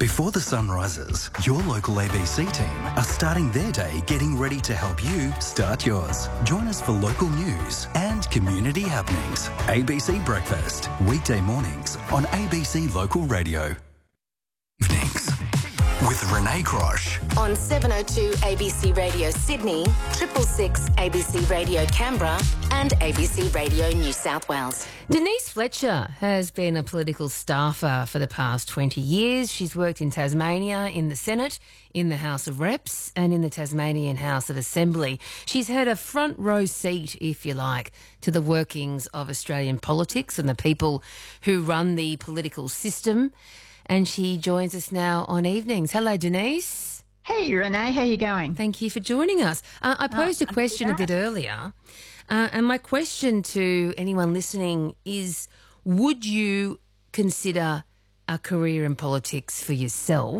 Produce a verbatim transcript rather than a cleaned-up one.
Before the sun rises, your local A B C team are starting their day getting ready to help you start yours. Join us for local news and community happenings. A B C Breakfast, weekday mornings on A B C Local Radio. Evenings with Renee Crosh. On seven oh two A B C Radio Sydney, triple six A B C Radio Canberra and A B C Radio New South Wales. Denise Fletcher has been a political staffer for the past twenty years. She's worked in Tasmania, in the Senate, in the House of Reps and in the Tasmanian House of Assembly. She's had a front row seat, if you like, to the workings of Australian politics and the people who run the political system. And she joins us now on Evenings. Hello, Denise. Hey, Renee. How you going? Thank you for joining us. Uh, I posed oh, a question a bit earlier, uh, and my question to anyone listening is, would you consider a career in politics for yourself?